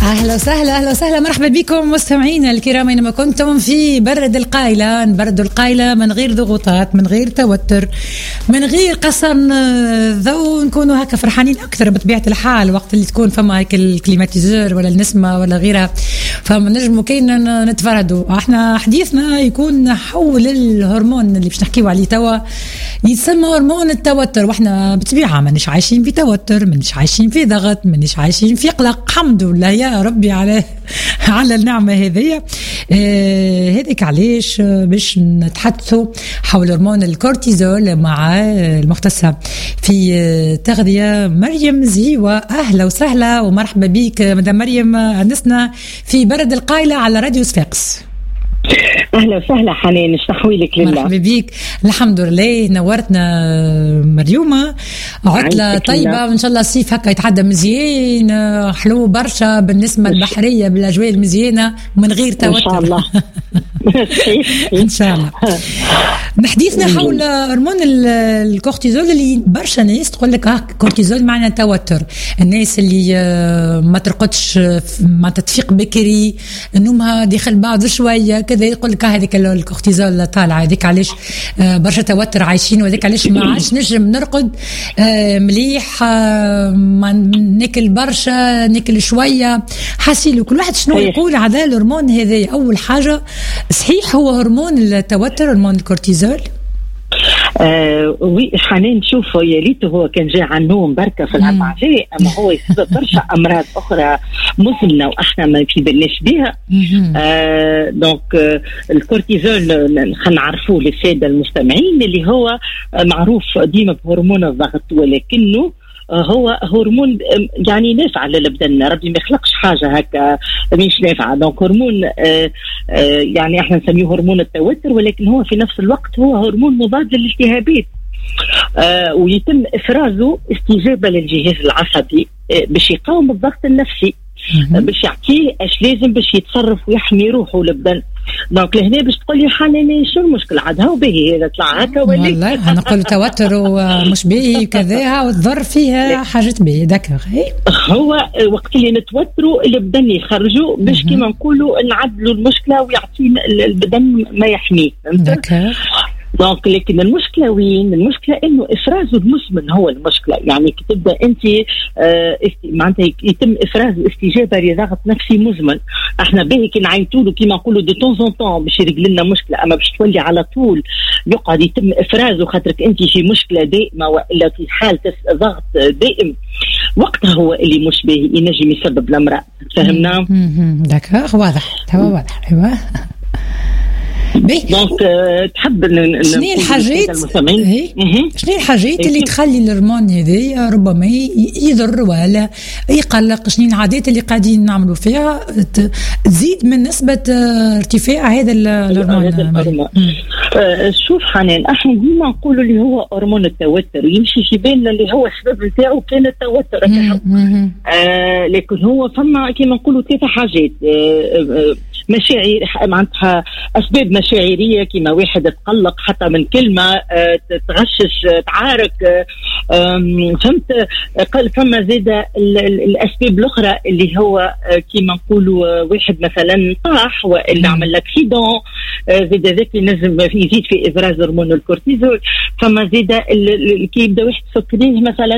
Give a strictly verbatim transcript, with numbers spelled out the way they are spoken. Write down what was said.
أهلا وسهلا أهلا وسهلا مرحبا بكم مستمعينا الكرام أينما كنتم في برد القايلة. برد القايلة من غير ضغوطات، من غير توتر، من غير قصر ذو، نكونوا هكا فرحانين أكثر بطبيعة الحال وقت اللي تكون فما هيك الكليماتيزور ولا النسمة ولا غيرها، فما نجموا كينا نتفردوا. احنا حديثنا يكون حول الهرمون اللي باش نحكيو عليه توا، يتسمى هرمون التوتر. واحنا بطبيعة مانيش عايشين في توتر، مانيش عايشين في ضغط، مانيش عايشين في قلق، الحمد لله يا ربي على على النعمة هذه. آه هذيك علاش باش نتحدثوا حول هرمون الكورتيزول مع المختصة في تغذية مريم زهيوة. أهلا وسهلا ومرحبا بك مدام مريم، أنسنا في برد القايلة على راديو صفاقس. أهلا وسهلا حنان، اشتحويلك لله. مرحبا بيك، الحمد لله نورتنا مريومة. عطلة طيبة وإن شاء الله الصيف هكا يتعدى مزيان، حلو برشا بالنسبة البحرية بالأجواء المزيانة من غير توتر إن شاء الله. إن شاء الله. نحديثنا حول هرمون الكورتيزول اللي برشا ناس تقول لك ها كورتيزول معنى توتر. الناس اللي ما ترقدش، ما تتفيق بكري، نومها داخل بعض شوية كذا، يقول لك هذيك الكورتيزول طالعة، هذيك علاش برشا توتر عايشين، وهذيك علاش ما عادش نجم نرقد مليح، ما ناكل برشا، ناكل شوية حاسين. وكل واحد شنو يقول على الهرمون هذا. أول حاجة صحيح هو هرمون التوتر، هرمون الكورتيزول. آه وي حنان، شوفوا يا ليت هو كان جاي عن النوم بركة في العبعجاء، أما هو يسبب برشا أمراض أخرى مزمنة وإحنا ما في بالناش بها. آه دونك آه الكورتيزول خلينا نعرفوه للسادة المستمعين اللي هو معروف ديما بهرمون الضغط، ولكنه هو هرمون يعني نافع للبدن. ربي ما يخلقش حاجة هكا مش نافعة. دونك هرمون آه آه يعني احنا نسميه هرمون التوتر، ولكن هو في نفس الوقت هو هرمون مضاد للالتهابات، آه ويتم إفرازه استجابة للجهاز العصبي آه باش يقاوم الضغط النفسي، آه باش يعطيه اش لازم باش يتصرف ويحمي روحه البدن. دونك لهنا باش تقول لي حناني شو المشكل عادها وباهي هذا طلع هكا ولا والله انا نقول توتر ومش باهي كذا وتضر فيها حاجه باهي داكوغ. هو وقت اللي نتوتروا البدن يخرجوا باش كيما نقولوا نعدلوا المشكله ويعطينا البدن ما يحميه. داكوغ. دونك لكن المشكله وين؟ المشكله انه افرازه المزمن هو المشكله. يعني كي تبدا انت آه معناتها يتم افراز استجابه لضغط نفسي مزمن، احنا باهي كي نعيطوا له كيما نقولوا دو طون زون طون باش يرجل لنا مشكله، اما باش تولي على طول يقعد يتم افرازه خاطرك انت في مشكله دائمه والا في حاله ضغط دائم، وقتها هو اللي مش باهي ينجم يسبب الامراض. فهمنا؟ داكوغ، واضح تمام واضح. ايوه دونك تحب شنو الحاجات شنو الحاجات اللي تخلي الهرمون هذا ربما يضر ولا يقلق؟ شنو العادات اللي قاعدين نعملوا فيها تزيد من نسبة ارتفاع هذا الهرمون؟ شوف حنان، احنا ديما نقولوا اللي هو هرمون التوتر يمشي في بالنا اللي هو السبب نتاعو كان التوتر، آه لكن هو فما كما نقولوا ثلاث حاجات. آه مشاعر معناتها أسباب مشاعرية، كما واحد تقلق حتى من كلمة، تغشش، تعارك، فهمت؟ فما زيادة الأسباب الأخرى اللي هو كما نقولوا واحد مثلا طاح وإلا عمل لاكسيدون، زيادة ذاك ينجم يزيد في إفراز هرمون الكورتيزول. فما زيادة كي يبدأ واحد سكريه مثلا